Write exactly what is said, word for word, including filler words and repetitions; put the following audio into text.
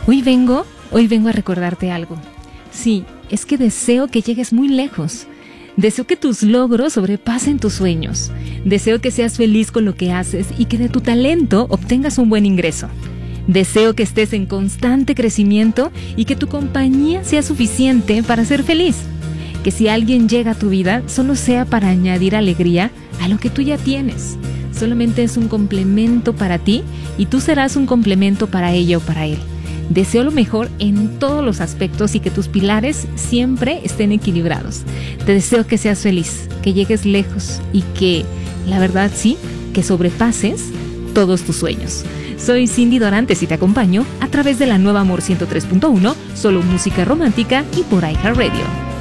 Hoy vengo, hoy vengo a recordarte algo. Sí, es que deseo que llegues muy lejos. Deseo que tus logros sobrepasen tus sueños. Deseo que seas feliz con lo que haces y que de tu talento obtengas un buen ingreso. Deseo que estés en constante crecimiento y que tu compañía sea suficiente para ser feliz. Que si alguien llega a tu vida, solo sea para añadir alegría a lo que tú ya tienes. Solamente es un complemento para ti y tú serás un complemento para ella o para él. Deseo lo mejor en todos los aspectos y que tus pilares siempre estén equilibrados. Te deseo que seas feliz, que llegues lejos y que, la verdad sí, que sobrepases todos tus sueños. Soy Cindy Dorantes y te acompaño a través de la nueva Amor ciento tres punto uno, solo música romántica y por iHeartRadio.